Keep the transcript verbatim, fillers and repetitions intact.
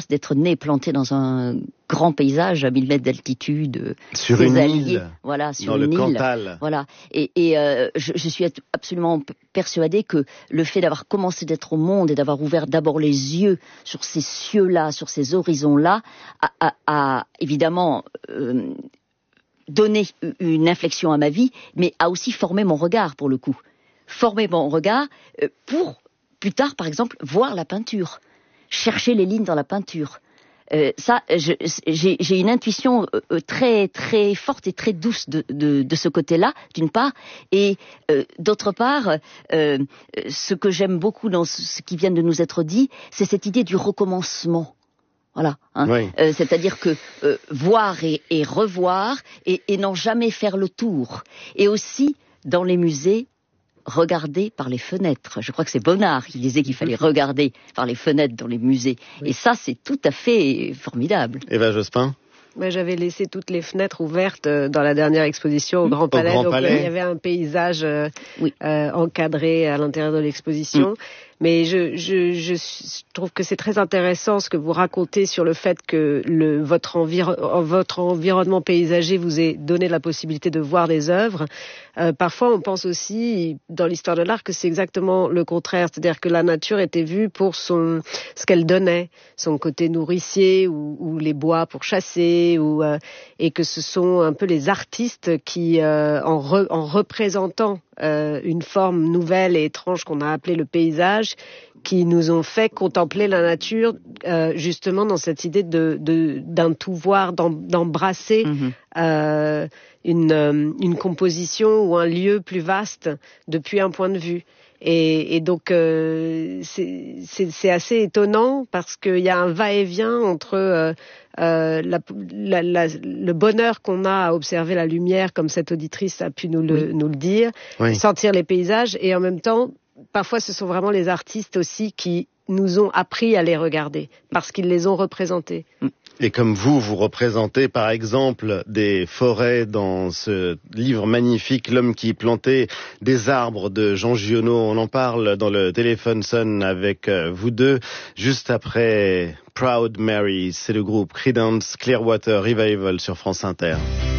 d'être né planté dans un grand paysage à mille mètres d'altitude, sur une alliés, île, voilà, sur dans une le île, Cantal. Voilà. Et, et euh, je, je suis absolument persuadée que le fait d'avoir commencé d'être au monde et d'avoir ouvert d'abord les yeux sur ces cieux-là, sur ces horizons-là, a, a, a évidemment euh, donné une inflexion à ma vie, mais a aussi formé mon regard pour le coup. Formé mon regard euh, pour plus tard, par exemple, voir la peinture, chercher les lignes dans la peinture. Euh, ça, je, j'ai, j'ai une intuition euh, très très forte et très douce de, de, de ce côté-là, d'une part, et euh, d'autre part, euh, ce que j'aime beaucoup dans ce qui vient de nous être dit, c'est cette idée du recommencement. Voilà, hein. Oui. Euh, c'est-à-dire que euh, voir et, et revoir et, et n'en jamais faire le tour. Et aussi, dans les musées, regarder par les fenêtres. Je crois que c'est Bonnard qui disait qu'il fallait regarder par les fenêtres dans les musées. Oui. Et ça, c'est tout à fait formidable. Eva Jospin? Moi, j'avais laissé toutes les fenêtres ouvertes dans la dernière exposition au Grand Palais. Au Grand donc Palais. Il y avait un paysage euh, oui. euh, encadré à l'intérieur de l'exposition. Mm. Mais je, je, je trouve que c'est très intéressant ce que vous racontez sur le fait que le, votre, enviro- votre environnement paysager vous ait donné la possibilité de voir des œuvres. Euh, parfois, on pense aussi, dans l'histoire de l'art, que c'est exactement le contraire. C'est-à-dire que la nature était vue pour son, ce qu'elle donnait, son côté nourricier ou, ou les bois pour chasser, ou, euh, et que ce sont un peu les artistes qui, euh, en, re, en représentant euh, une forme nouvelle et étrange qu'on a appelée le paysage, qui nous ont fait contempler la nature euh, justement dans cette idée de, de, d'un tout voir, d'em, d'embrasser mmh. euh, une, euh, une composition ou un lieu plus vaste depuis un point de vue. Et, et donc euh, c'est, c'est, c'est assez étonnant parce qu'il y a un va-et-vient entre euh, euh, la, la, la, le bonheur qu'on a à observer la lumière, comme cette auditrice a pu nous le, oui. nous le dire, oui. sentir les paysages, et en même temps, parfois ce sont vraiment les artistes aussi qui nous ont appris à les regarder parce qu'ils les ont représentés. Et comme vous, vous représentez par exemple des forêts dans ce livre magnifique, L'homme qui plantait des arbres de Jean Giono. On en parle dans le téléphone sonne avec vous deux. Juste après Proud Mary, c'est le groupe Creedence Clearwater Revival sur France Inter.